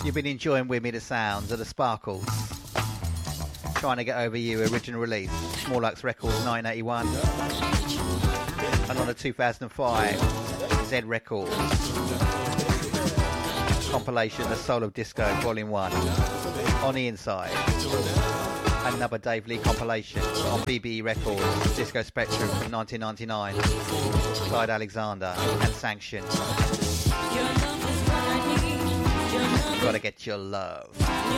You've been enjoying with me the sounds of the Sparkles. Trying to Get Over You, original release. Smallux Records, 1981. And on the 2005 Z Records compilation, The Soul of Disco, Volume 1. On the inside, another Dave Lee compilation on BBE Records, Disco Spectrum from 1999. Clyde Alexander and Sanction. Gotta get your love.